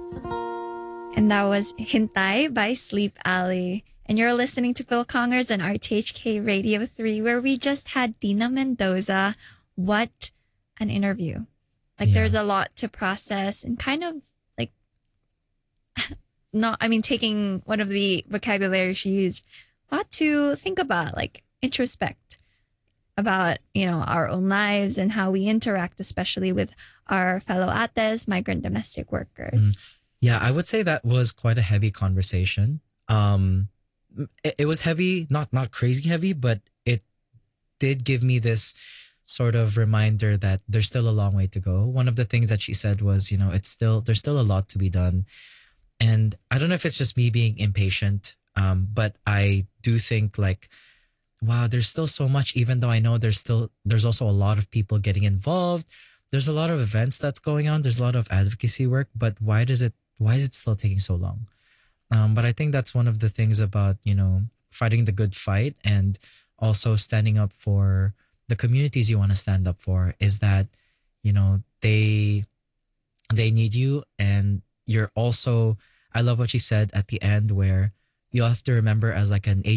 And that was Hintay by Sleep Alley. And you're listening to Phil Congers on RTHK Radio 3, where we just had Tina Mendoza. What an interview. Like, Yeah. there's a lot to process and kind of like, taking one of the vocabulary she used, a lot to think about, like introspect about, our own lives and how we interact, especially with our fellow ates, migrant domestic workers. Yeah, I would say that was quite a heavy conversation. It was heavy, not crazy heavy, but it did give me this sort of reminder that there's still a long way to go. One of the things that she said was, there's still a lot to be done. And I don't know if it's just me being impatient, but I do think like, wow, there's still so much, even though I know there's also a lot of people getting involved. There's a lot of events that's going on. There's a lot of advocacy work, but why is it still taking so long? But I think that's one of the things about, fighting the good fight and also standing up for the communities you want to stand up for is that, they need you. And you're also, I love what she said at the end where you have to remember as like an